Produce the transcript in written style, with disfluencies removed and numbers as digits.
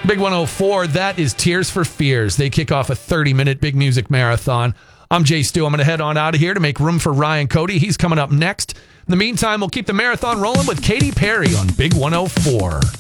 Big 104, that is Tears for Fears. They kick off a 30-minute big music marathon. I'm Jay Stu. I'm going to head on out of here to make room for Ryan Cody. He's coming up next. In the meantime, we'll keep the marathon rolling with Katy Perry on Big 104.